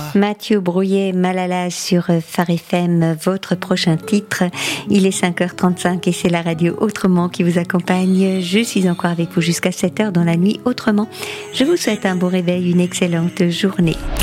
Mathieu Brouillet, Malala sur Phare FM, votre prochain titre. Il est 5h35 et c'est la radio Autrement qui vous accompagne. Je suis encore avec vous jusqu'à 7h dans la nuit Autrement. Je vous souhaite un bon réveil, une excellente journée.